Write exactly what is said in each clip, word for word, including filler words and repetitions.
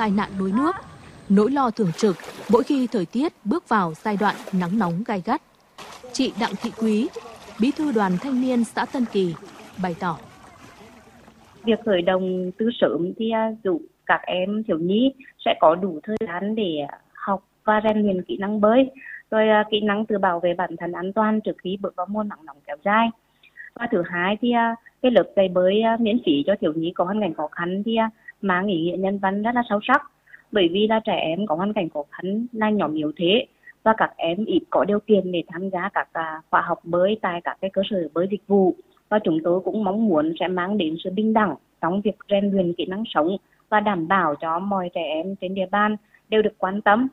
tai nạn đuối nước, nỗi lo thường trực mỗi khi thời tiết bước vào giai đoạn nắng nóng gay gắt. Chị Đặng Thị Quý, Bí thư Đoàn Thanh niên xã Tân Kỳ, bày tỏ. Việc khởi động từ sớm thì giúp các em thiếu nhi sẽ có đủ thời gian để học và rèn luyện kỹ năng bơi, rồi kỹ năng tự bảo vệ bản thân an toàn trước khi bước vào mùa nắng nóng kéo dài. Và thứ hai thì cái lớp dạy bơi miễn phí cho thiếu nhi có hoàn cảnh khó khăn thì mang ý nghĩa nhân văn rất là sâu sắc, bởi vì là trẻ em có hoàn cảnh khó khăn là nhóm yếu thế và các em ít có điều kiện để tham gia các khóa học bơi tại các cái cơ sở bơi dịch vụ, và chúng tôi cũng mong muốn sẽ mang đến sự bình đẳng trong việc rèn luyện kỹ năng sống và đảm bảo cho mọi trẻ em trên địa bàn đều được quan tâm.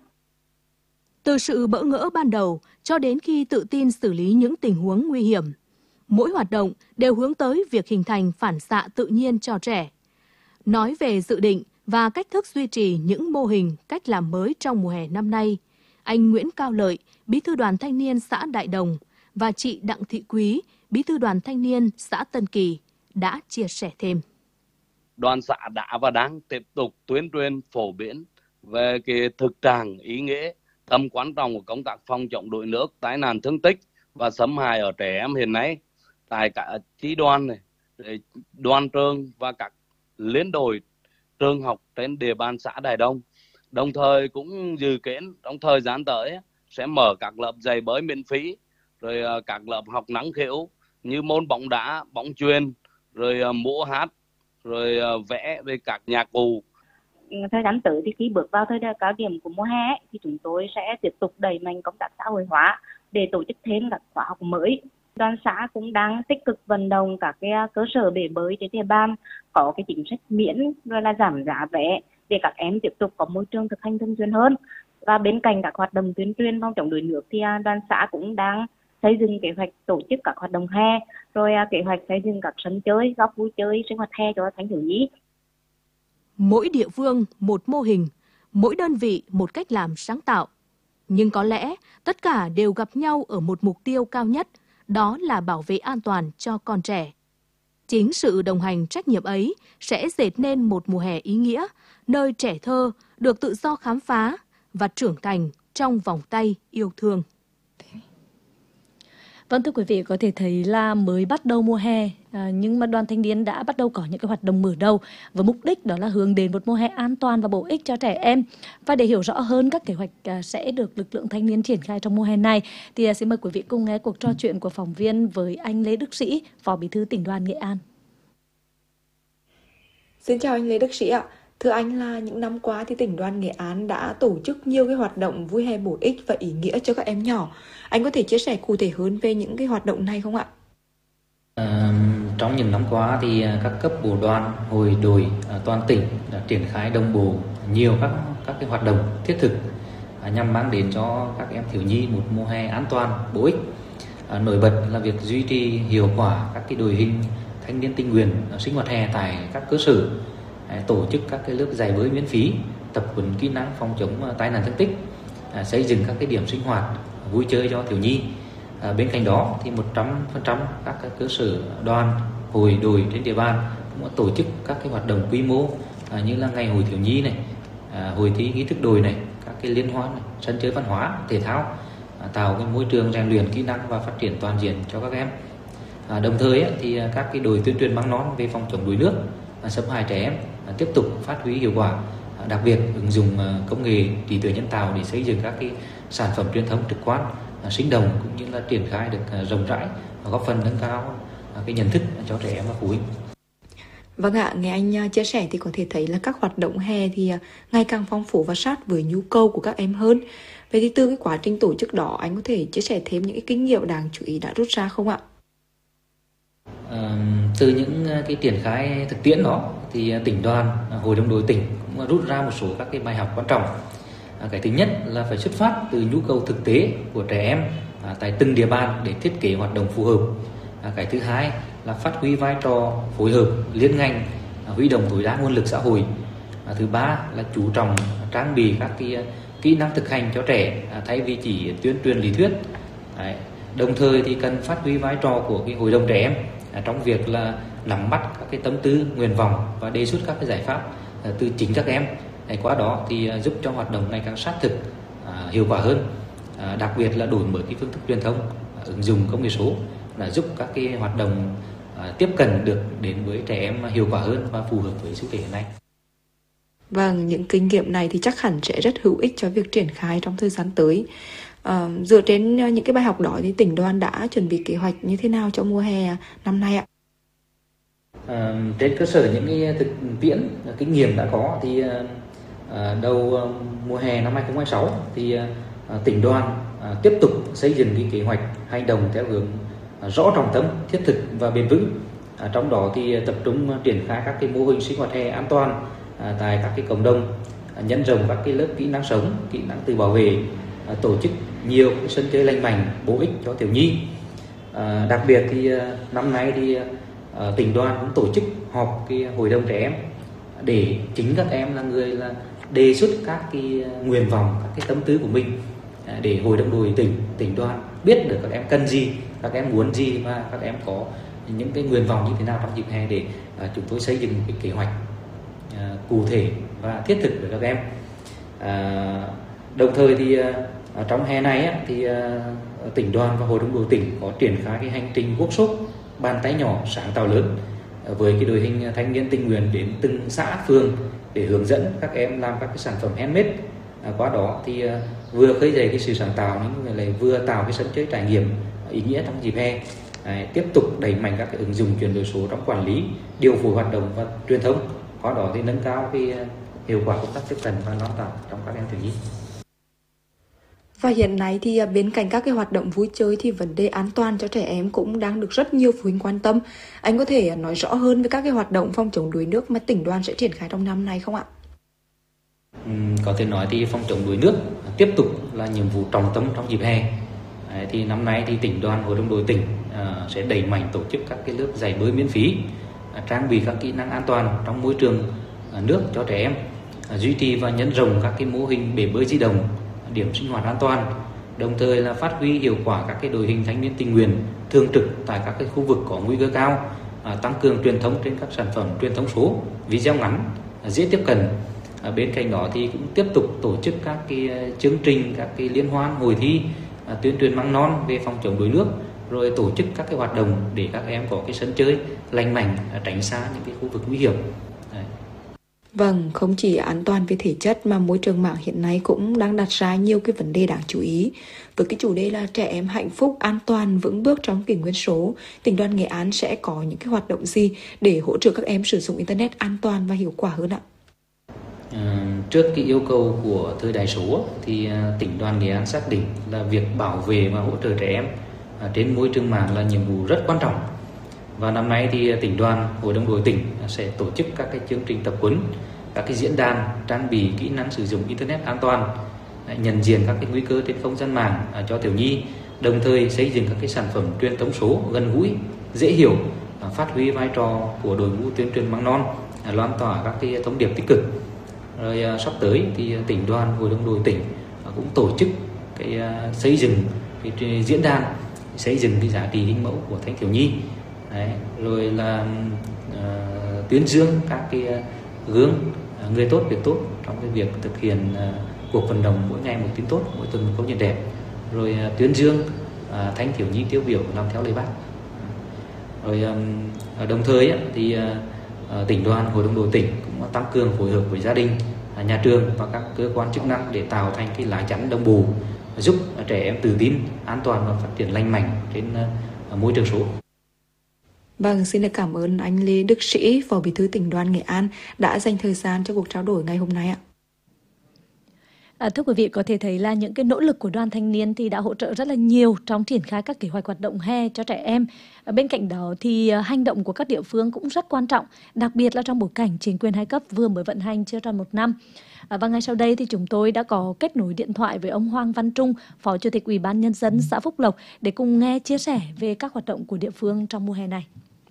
Từ sự bỡ ngỡ ban đầu cho đến khi tự tin xử lý những tình huống nguy hiểm, mỗi hoạt động đều hướng tới việc hình thành phản xạ tự nhiên cho trẻ. Nói về dự định và cách thức duy trì những mô hình, cách làm mới trong mùa hè năm nay, anh Nguyễn Cao Lợi, Bí thư Đoàn Thanh niên xã Đại Đồng và chị Đặng Thị Quý, Bí thư Đoàn Thanh niên xã Tân Kỳ đã chia sẻ thêm. Đoàn xã đã và đang tiếp tục tuyên truyền phổ biến về cái thực trạng, ý nghĩa, tầm quan trọng của công tác phòng chống đuối nước, tai nạn thương tích và xâm hại ở trẻ em hiện nay tại cả chi đoàn này, đoàn trường và các liên đội trường học trên địa bàn xã Đại Đồng. Đồng thời cũng dự kiến trong thời gian tới sẽ mở các lớp dạy bơi miễn phí, rồi các lớp học năng khiếu như môn bóng đá, bóng chuyền, rồi múa hát, rồi vẽ về các nhạc cụ. Thời gian tới thì khi bước vào thời điểm cao điểm của mùa hè thì chúng tôi sẽ tiếp tục đẩy mạnh công tác xã hội hóa để tổ chức thêm các khóa học mới. Đoàn xã cũng đang tích cực vận động các cái cơ sở bể bơi trên địa bàn có cái chính sách miễn rồi là giảm giá vé để các em tiếp tục có môi trường thực hành thường xuyên hơn. Và bên cạnh các hoạt động tuyên truyền phòng chống đuối nước thì đoàn xã cũng đang xây dựng kế hoạch tổ chức các hoạt động hè, rồi kế hoạch xây dựng các sân chơi, góc vui chơi, sinh hoạt hè cho thanh thiếu nhi. Mỗi địa phương một mô hình, mỗi đơn vị một cách làm sáng tạo. Nhưng có lẽ tất cả đều gặp nhau ở một mục tiêu cao nhất, đó là bảo vệ an toàn cho con trẻ. Chính sự đồng hành trách nhiệm ấy sẽ dệt nên một mùa hè ý nghĩa, nơi trẻ thơ được tự do khám phá và trưởng thành trong vòng tay yêu thương. Vâng, thưa quý vị, có thể thấy là mới bắt đầu mùa hè, à, nhưng mà đoàn thanh niên đã bắt đầu có những cái hoạt động mở đầu với mục đích đó là hướng đến một mùa hè an toàn và bổ ích cho trẻ em. Và để hiểu rõ hơn các kế hoạch à, sẽ được lực lượng thanh niên triển khai trong mùa hè này, thì à, xin mời quý vị cùng nghe cuộc trò chuyện của phóng viên với anh Lê Đức Sĩ, Phó Bí thư Tỉnh đoàn Nghệ An. Xin chào anh Lê Đức Sĩ ạ. Thưa anh, là những năm qua thì tỉnh đoàn Nghệ An đã tổ chức nhiều cái hoạt động vui hè bổ ích và ý nghĩa cho các em nhỏ. Anh có thể chia sẻ cụ thể hơn về những cái hoạt động này không ạ? À, trong những năm qua thì các cấp bộ đoàn, hội đội toàn tỉnh đã triển khai đồng bộ nhiều các các cái hoạt động thiết thực à, nhằm mang đến cho các em thiếu nhi một mùa hè an toàn, bổ ích. À, nổi bật là việc duy trì hiệu quả các cái đội hình thanh niên tình nguyện sinh hoạt hè tại các cơ sở, tổ chức các cái lớp dạy bơi miễn phí, tập huấn kỹ năng phòng chống tai nạn thương tích, à, xây dựng các cái điểm sinh hoạt vui chơi cho thiếu nhi. À, bên cạnh đó thì một trăm phần trăm các cái cơ sở đoàn, hội đội trên địa bàn cũng đã tổ chức các cái hoạt động quy mô à, như là ngày hội thiếu nhi này, à, hội thi nghi thức đồi này, các cái liên hoan này, sân chơi văn hóa thể thao, à, tạo cái môi trường rèn luyện kỹ năng và phát triển toàn diện cho các em. À, đồng thời ấy, thì các cái đội tuyên truyền măng non về phòng chống đuối nước, à, xâm hại trẻ em à, tiếp tục phát huy hiệu quả, à, đặc biệt ứng dụng à, công nghệ trí tuệ nhân tạo để xây dựng các cái sản phẩm truyền thống trực quan, à, sinh động cũng như là triển khai được à, rộng rãi và góp phần nâng cao à, cái nhận thức cho trẻ em và phụ huynh. Vâng ạ, nghe anh chia sẻ thì có thể thấy là các hoạt động hè thì ngày càng phong phú và sát với nhu cầu của các em hơn. Vậy thì từ cái quá trình tổ chức đó, anh có thể chia sẻ thêm những cái kinh nghiệm đáng chú ý đã rút ra không ạ? À, từ những cái triển khai thực tiễn đó thì tỉnh đoàn, hội đồng đội tỉnh cũng rút ra một số các cái bài học quan trọng. À, cái thứ nhất là phải xuất phát từ nhu cầu thực tế của trẻ em à, tại từng địa bàn để thiết kế hoạt động phù hợp. À, cái thứ hai là phát huy vai trò phối hợp liên ngành, à, huy động tối đa nguồn lực xã hội. À, thứ ba là chú trọng trang bị các cái kỹ năng thực hành cho trẻ à, thay vì chỉ tuyên truyền lý thuyết. Đấy. Đồng thời thì cần phát huy vai trò của cái hội đồng trẻ em à, trong việc là nắm bắt các cái tâm tư, nguyện vọng và đề xuất các cái giải pháp à, từ chính các em Qua đó thì giúp cho hoạt động ngày càng sát thực, hiệu quả hơn. Đặc biệt là đổi mới cái phương thức truyền thông, ứng dụng công nghệ số là giúp các cái hoạt động tiếp cận được đến với trẻ em hiệu quả hơn và phù hợp với xu thế hiện nay. Vâng, những kinh nghiệm này thì chắc hẳn sẽ rất hữu ích cho việc triển khai trong thời gian tới. À, dựa trên những cái bài học đó thì tỉnh đoàn đã chuẩn bị kế hoạch như thế nào cho mùa hè năm nay ạ? À, trên cơ sở những cái thực tiễn kinh nghiệm đã có thì à, đầu mùa hè năm hai không hai sáu thì à, tỉnh đoàn à, tiếp tục xây dựng cái kế hoạch hành động theo hướng à, rõ trọng tâm, thiết thực và bền vững. À, trong đó thì tập trung triển khai các cái mô hình sinh hoạt hè an toàn à, tại các cái cộng đồng, à, nhân rộng các cái lớp kỹ năng sống, kỹ năng tự bảo vệ, à, tổ chức nhiều cái sân chơi lành mạnh, bổ ích cho thiếu nhi. À, đặc biệt thì à, năm nay thì à, tỉnh đoàn cũng tổ chức họp cái hội đồng trẻ em để chính các em là người là đề xuất các cái nguyện vọng, các cái tâm tư của mình à, để hội đồng đội tỉnh, tỉnh đoàn biết được các em cần gì, các em muốn gì và các em có những cái nguyện vọng như thế nào trong dịp hè để à, chúng tôi xây dựng cái kế hoạch à, cụ thể và thiết thực với các em. À, đồng thời thì à, trong hè này á, thì à, tỉnh đoàn và hội đồng đội tỉnh có triển khai cái hành trình workshop bàn tay nhỏ sáng tạo lớn à, với cái đội hình thanh niên tình nguyện đến từng xã phường để hướng dẫn các em làm các cái sản phẩm handmade. À, qua đó thì à, vừa khơi dậy cái sự sáng tạo nhưng lại vừa tạo cái sân chơi trải nghiệm ý nghĩa trong dịp hè. À, tiếp tục đẩy mạnh các cái ứng dụng chuyển đổi số trong quản lý, điều phối hoạt động và truyền thông. Qua đó thì nâng cao cái hiệu quả công tác tiếp cận và lan tỏa trong các em thiếu nhi. Và hiện nay thì bên cạnh các cái hoạt động vui chơi thì vấn đề an toàn cho trẻ em cũng đang được rất nhiều phụ huynh quan tâm. Anh có thể nói rõ hơn về các cái hoạt động phòng chống đuối nước mà tỉnh đoàn sẽ triển khai trong năm nay không ạ? Ừ, có thể nói thì phòng chống đuối nước tiếp tục là nhiệm vụ trọng tâm trong dịp hè. Đấy, thì năm nay thì tỉnh đoàn, hội đồng đội tỉnh à, sẽ đẩy mạnh tổ chức các cái lớp dạy bơi miễn phí, à, trang bị các kỹ năng an toàn trong môi trường à, nước cho trẻ em, à, duy trì và nhân rộng các cái mô hình bể bơi di động, điểm sinh hoạt an toàn, đồng thời là phát huy hiệu quả các cái đội hình thanh niên tình nguyện thường trực tại các cái khu vực có nguy cơ cao, à, tăng cường truyền thông trên các sản phẩm truyền thông số, video ngắn, à, dễ tiếp cận. À, bên cạnh đó thì cũng tiếp tục tổ chức các cái chương trình, các cái liên hoan, hội thi, à, tuyên truyền măng non về phòng chống đuối nước, rồi tổ chức các cái hoạt động để các em có cái sân chơi lành mạnh, à, tránh xa những cái khu vực nguy hiểm. Đấy. Vâng, không chỉ an toàn về thể chất mà môi trường mạng hiện nay cũng đang đặt ra nhiều cái vấn đề đáng chú ý. Với cái chủ đề là trẻ em hạnh phúc, an toàn, vững bước trong kỷ nguyên số, tỉnh đoàn Nghệ An sẽ có những cái hoạt động gì để hỗ trợ các em sử dụng Internet an toàn và hiệu quả hơn ạ? À, trước cái yêu cầu của thời đại số thì à, tỉnh đoàn Nghệ An xác định là việc bảo vệ và hỗ trợ trẻ em à, trên môi trường mạng là nhiệm vụ rất quan trọng. Và năm nay thì tỉnh đoàn, hội đồng đội tỉnh sẽ tổ chức các cái chương trình tập huấn, các cái diễn đàn trang bị kỹ năng sử dụng Internet an toàn, nhận diện các cái nguy cơ trên không gian mạng à, cho thiếu nhi, đồng thời xây dựng các cái sản phẩm truyền thông số gần gũi, dễ hiểu, à, phát huy vai trò của đội ngũ tuyên truyền măng non, à, lan tỏa các cái thông điệp tích cực. Rồi à, sắp tới thì tỉnh đoàn, hội đồng đội tỉnh à, cũng tổ chức cái à, xây dựng cái diễn đàn xây dựng cái giá trị hình mẫu của thanh thiếu nhi. Đấy, rồi là à, tuyên dương các cái à, gương à, người tốt việc tốt trong cái việc thực hiện à, cuộc vận động mỗi ngày một tin tốt, mỗi tuần một câu chuyện đẹp, rồi à, tuyên dương à, thanh thiếu nhi tiêu biểu làm theo lời Bác. Rồi à, đồng thời á, thì à, tỉnh đoàn, hội đồng đội tỉnh cũng tăng cường phối hợp với gia đình, nhà trường và các cơ quan chức năng để tạo thành cái lá chắn đồng bộ giúp trẻ em tự tin, an toàn và phát triển lành mạnh trên môi trường số. Vâng, xin được cảm ơn anh Lê Đức Sĩ, Phó Bí thư tỉnh đoàn Nghệ An đã dành thời gian cho cuộc trao đổi ngày hôm nay ạ. À, thưa quý vị, có thể thấy là những cái nỗ lực của đoàn thanh niên thì đã hỗ trợ rất là nhiều trong triển khai các kế hoạch hoạt động hè cho trẻ em. À, bên cạnh đó thì uh, hành động của các địa phương cũng rất quan trọng, đặc biệt là trong bối cảnh chính quyền hai cấp vừa mới vận hành chưa tròn một năm. À, và ngay sau đây thì chúng tôi đã có kết nối điện thoại với ông Hoàng Văn Trung, Phó Chủ tịch Ủy ban Nhân dân xã Phúc Lộc để cùng nghe chia sẻ về các hoạt động của địa phương trong mùa hè này.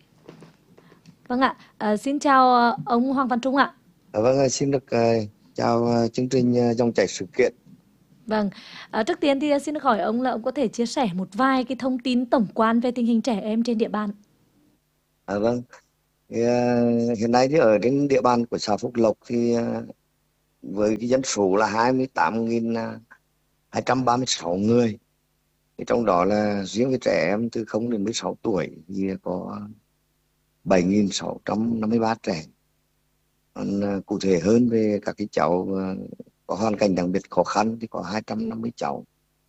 Vâng ạ, à, xin chào uh, ông Hoàng Văn Trung ạ. À, vâng, xin được uh... chào chương trình dòng chảy sự kiện. Vâng, à, trước tiên thì xin được hỏi ông là ông có thể chia sẻ một vài cái thông tin tổng quan về tình hình trẻ em trên địa bàn. À, vâng, thì, uh, hiện nay thì ở trên địa bàn của xã Phúc Lộc thì uh, với cái dân số là hai mươi tám nghìn hai trăm ba mươi sáu người. Thì trong đó là riêng với trẻ em từ không đến mười sáu tuổi thì có bảy nghìn sáu trăm năm mươi ba trẻ. Còn à, cụ thể hơn về các cái cháu à, có hoàn cảnh đặc biệt khó khăn thì có hai trăm năm mươi cháu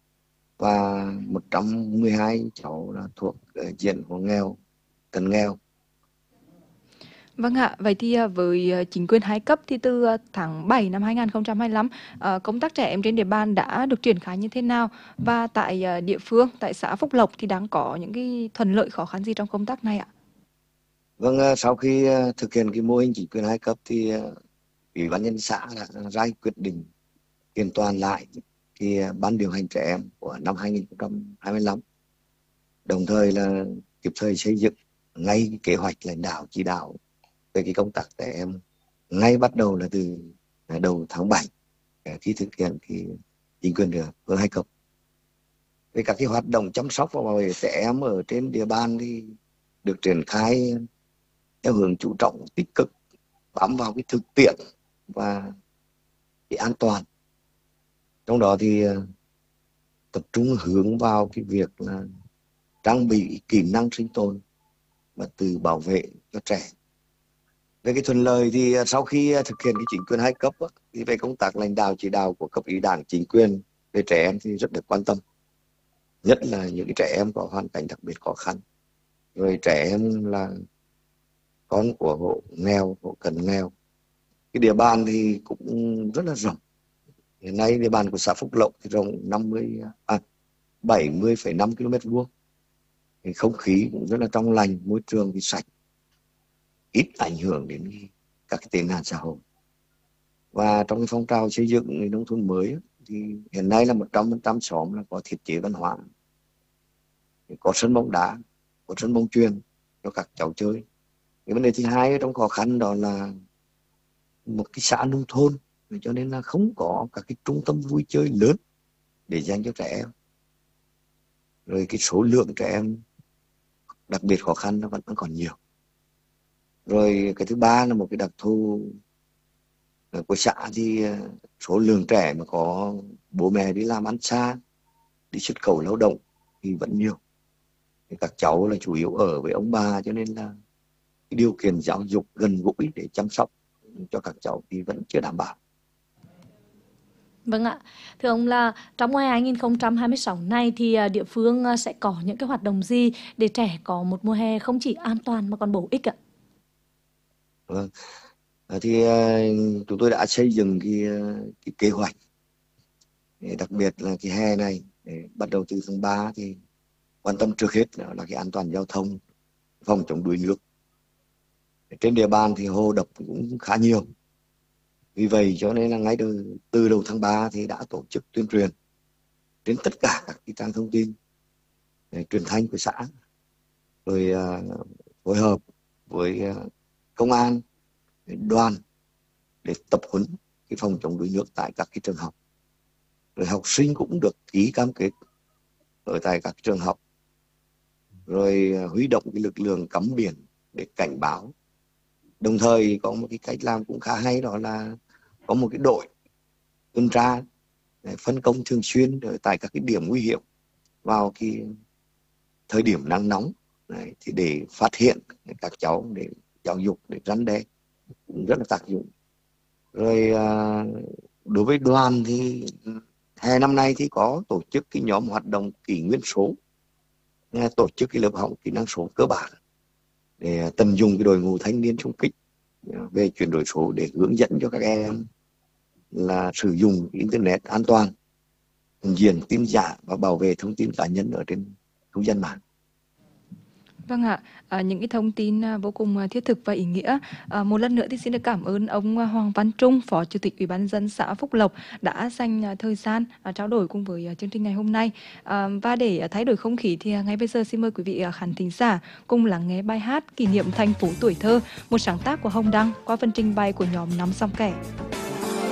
và một trăm mười hai cháu là thuộc uh, diện hộ nghèo, cận nghèo. Vâng ạ, vậy thì à, với à, chính quyền hai cấp thì từ à, tháng bảy năm hai nghìn không trăm hai mươi lăm, à, công tác trẻ em trên địa bàn đã được triển khai như thế nào? Và tại à, địa phương, tại xã Phúc Lộc thì đang có những cái thuận lợi khó khăn gì trong công tác này ạ? Vâng, à, sau khi à, thực hiện cái mô hình chính quyền hai cấp thì à, Ủy ban nhân xã đã ra quyết định kiện toàn lại cái à, ban điều hành trẻ em của năm hai nghìn không trăm hai mươi lăm, đồng thời là kịp thời xây dựng ngay cái kế hoạch lãnh đạo chỉ đạo về cái công tác trẻ em ngay bắt đầu là từ đầu tháng bảy khi thực hiện cái chính quyền địa phương hai cấp. Về các cái hoạt động chăm sóc và bảo vệ trẻ em ở trên địa bàn thì được triển khai theo hướng chú trọng tích cực, bám vào cái thực tiễn và cái an toàn. Trong đó thì tập trung hướng vào cái việc là trang bị kỹ năng sinh tồn và tự bảo vệ cho trẻ. Về cái thuận lợi thì sau khi thực hiện cái chính quyền hai cấp thì về công tác lãnh đạo chỉ đạo của cấp ủy đảng chính quyền về trẻ em thì rất được quan tâm, nhất là những cái trẻ em có hoàn cảnh đặc biệt khó khăn, rồi trẻ em là con của hộ nghèo, hộ cận nghèo. Cái địa bàn thì cũng rất là rộng. Hiện nay địa bàn của xã Phúc Lộc thì rộng năm mươi à, bảy mươi phẩy năm ki lô mét vuông. Thì không khí cũng rất là trong lành, môi trường thì sạch, ít ảnh hưởng đến các cái tệ nạn xã hội. Và trong cái phong trào xây dựng nông thôn mới thì hiện nay là một trăm phần trăm xóm là có thiết chế văn hóa, có sân bóng đá, có sân bóng chuyền cho các cháu chơi. Cái vấn đề thứ hai trong khó khăn đó là một cái xã nông thôn, cho nên là không có các cái trung tâm vui chơi lớn để dành cho trẻ em. Rồi cái số lượng trẻ em đặc biệt khó khăn nó vẫn còn nhiều. Rồi cái thứ ba là một cái đặc thù của xã thì số lượng trẻ mà có bố mẹ đi làm ăn xa, đi xuất khẩu lao động thì vẫn nhiều. Thì các cháu là chủ yếu ở với ông bà, cho nên là cái điều kiện giáo dục gần gũi để chăm sóc cho các cháu thì vẫn chưa đảm bảo. Vâng ạ. Thưa ông là trong năm hai nghìn không trăm hai mươi sáu này thì địa phương sẽ có những cái hoạt động gì để trẻ có một mùa hè không chỉ an toàn mà còn bổ ích ạ? Vâng. Thì chúng tôi đã xây dựng cái, cái kế hoạch, đặc biệt là cái hè này để bắt đầu từ tháng ba thì quan tâm trước hết là cái an toàn giao thông, phòng chống đuối nước. Trên địa bàn thì hồ đập cũng khá nhiều. Vì vậy cho nên là ngay từ, từ đầu tháng ba thì đã tổ chức tuyên truyền trên tất cả các cái trang thông tin truyền thanh của xã, rồi uh, phối hợp với uh, công an, đoàn để tập huấn cái phòng chống đuối nước tại các cái trường học. Rồi học sinh cũng được ký cam kết ở tại các trường học, rồi uh, huy động cái lực lượng cắm biển để cảnh báo. Đồng thời có một cái cách làm cũng khá hay, đó là có một cái đội tuần tra phân công thường xuyên ở tại các cái điểm nguy hiểm vào cái thời điểm nắng nóng này, thì để phát hiện các cháu, để giáo dục, để răn đe cũng rất là tác dụng. Rồi à, đối với đoàn thì hè năm nay thì có tổ chức cái nhóm hoạt động kỷ nguyên số, tổ chức cái lớp học kỹ năng số cơ bản để tận dụng cái đội ngũ thanh niên xung kích về chuyển đổi số để hướng dẫn cho các em là sử dụng internet an toàn, nhận diện tin giả và bảo vệ thông tin cá nhân ở trên không gian mạng. Vâng ạ, à, những cái thông tin à, vô cùng à, thiết thực và ý nghĩa. À, một lần nữa thì xin được cảm ơn ông Hoàng Văn Trung, Phó Chủ tịch Ủy ban nhân dân xã Phúc Lộc đã dành à, thời gian à, trao đổi cùng với à, chương trình ngày hôm nay. À, và để à, thay đổi không khí thì à, ngay bây giờ xin mời quý vị à, khán thính giả cùng lắng nghe bài hát Kỷ niệm thành phố tuổi thơ, một sáng tác của Hồng Đăng qua phần trình bày của nhóm Năm Dòng Kẻ.